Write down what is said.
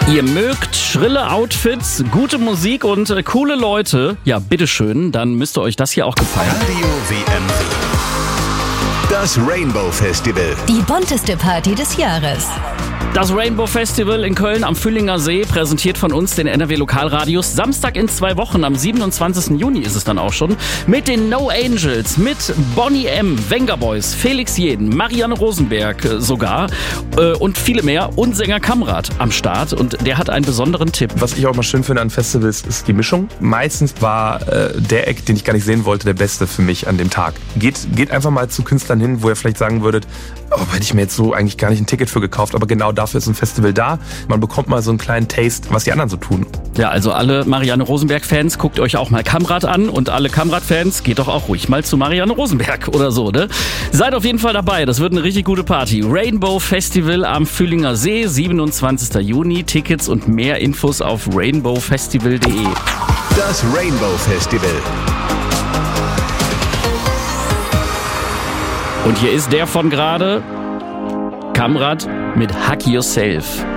Ihr mögt schrille Outfits, gute Musik und coole Leute? Ja, bitteschön, dann müsste euch das hier auch gefallen. Radio WMW. Das Rainbow Festival. Die bunteste Party des Jahres. Das Rainbow Festival in Köln am Füllinger See, präsentiert von uns den NRW Lokalradios. Samstag in 2 Wochen, am 27. Juni ist es dann auch schon, mit den No Angels, mit Bonnie M., Vengaboys, Felix Jeden, Marianne Rosenberg sogar und viele mehr und Sänger Kamrat am Start. Und der hat einen besonderen Tipp. Was ich auch mal schön finde an Festivals ist die Mischung. Meistens war der Act, den ich gar nicht sehen wollte, der beste für mich an dem Tag. Geht einfach mal zu Künstlern hin, wo ihr vielleicht sagen würdet, hätte ich mir jetzt so eigentlich gar nicht ein Ticket für gekauft, aber genau dafür ist ein Festival da. Man bekommt mal so einen kleinen Taste, was die anderen so tun. Ja, also alle Marianne Rosenberg-Fans, guckt euch auch mal Kamrat an und alle Kamrat-Fans, geht doch auch ruhig mal zu Marianne Rosenberg oder so, ne? Seid auf jeden Fall dabei, das wird eine richtig gute Party. Rainbow Festival am Füllinger See, 27. Juni. Tickets und mehr Infos auf rainbowfestival.de. Das Rainbow Festival. Und hier ist der von gerade, Kamrat mit Hack Yourself.